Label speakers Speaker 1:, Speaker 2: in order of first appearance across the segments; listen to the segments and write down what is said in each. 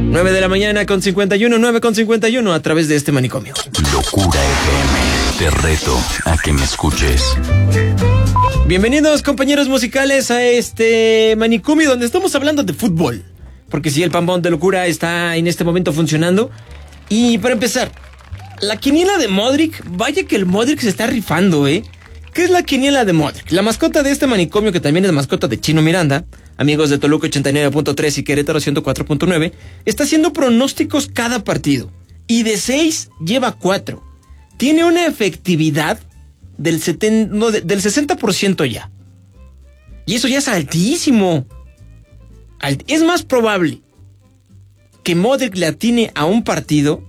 Speaker 1: 9 de la mañana con 51, 9 con 51 a través de este manicomio.
Speaker 2: Locura FM, te reto a que me escuches.
Speaker 1: Bienvenidos, compañeros musicales, a este manicomio donde estamos hablando de fútbol. Porque sí, el pambón de locura está en este momento funcionando. Y para empezar, la quiniela de Modric, vaya que el Modric se está rifando, ¿eh? ¿Qué es la quiniela de Modric? La mascota de este manicomio, que también es mascota de Chino Miranda, amigos de Toluca 89.3 y Querétaro 104.9, está haciendo pronósticos cada partido. Y de 6 lleva 4. Tiene una efectividad del 60% ya. Y eso ya es altísimo. Es más probable que Modric le atine a un partido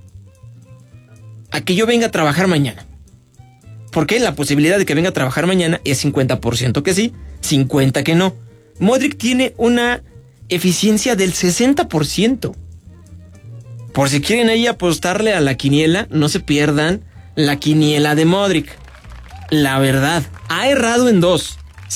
Speaker 1: a que yo venga a trabajar mañana. Porque la posibilidad de que venga a trabajar mañana es 50% que sí, 50% que no. Modric tiene una eficiencia del 60%. Por si quieren ahí apostarle a la quiniela, no se pierdan la quiniela de Modric. La verdad, ha errado en 2.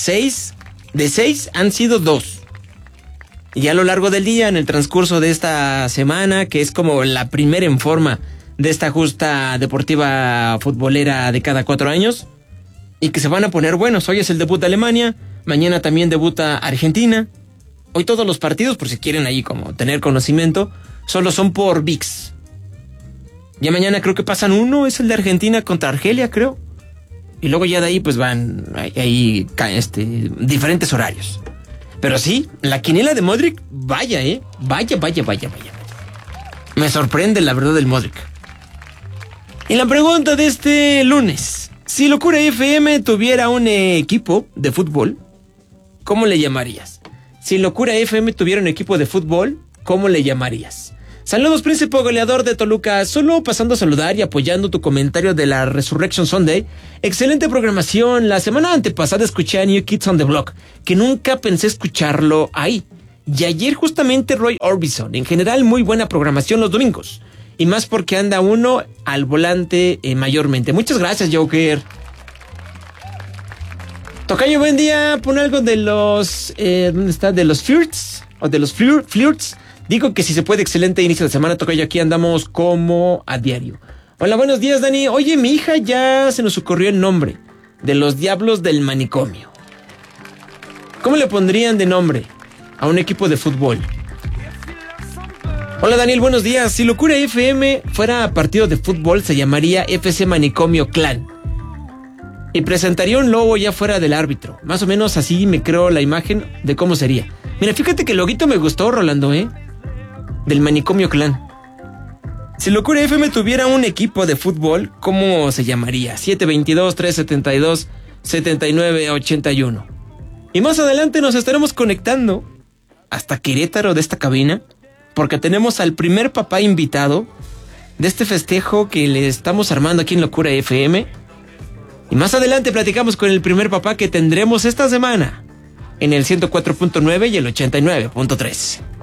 Speaker 1: De 6 han sido 2. Y a lo largo del día, en el transcurso de esta semana, que es como la primera en forma de esta justa deportiva futbolera de cada 4 años, y que se van a poner buenos. Hoy es el debut de Alemania, mañana también debuta Argentina. Hoy todos los partidos, por si quieren ahí como tener conocimiento, solo son por ViX. Ya mañana creo que pasan uno, es el de Argentina contra Argelia, creo. Y luego ya de ahí pues van ahí diferentes horarios. Pero sí, la quiniela de Modric, vaya, vaya. Me sorprende la verdad del Modric. Y la pregunta de este lunes: si Locura FM tuviera un equipo de fútbol, ¿cómo le llamarías? Si Locura FM tuviera un equipo de fútbol, ¿cómo le llamarías? Saludos, príncipe goleador de Toluca. Solo pasando a saludar y apoyando tu comentario de la Resurrection Sunday. Excelente programación. La semana antepasada escuché a New Kids on the Block, que nunca pensé escucharlo ahí. Y ayer justamente Roy Orbison. En general, muy buena programación los domingos. Y más porque anda uno al volante mayormente. Muchas gracias, Joker. Tocayo, buen día. Pon algo de los... ¿dónde está? De los flirts. O de los flirts. Digo que si se puede, excelente inicio de semana. Tocayo, aquí andamos como a diario. Hola, buenos días, Dani. Oye, mi hija ya se nos ocurrió el nombre de los Diablos del Manicomio. ¿Cómo le pondrían de nombre a un equipo de fútbol? Hola, Daniel, buenos días. Si Locura FM fuera partido de fútbol, se llamaría FC Manicomio Clan. Y presentaría un logo ya fuera del árbitro. Más o menos así me creo la imagen de cómo sería. Mira, fíjate que el loguito me gustó, Rolando, del Manicomio Clan. Si Locura FM tuviera un equipo de fútbol, ¿cómo se llamaría? 722-372-7981. Y más adelante nos estaremos conectando hasta Querétaro de esta cabina, porque tenemos al primer papá invitado de este festejo que le estamos armando aquí en Locura FM. Y más adelante platicamos con el primer papá que tendremos esta semana en el 104.9 y el 89.3.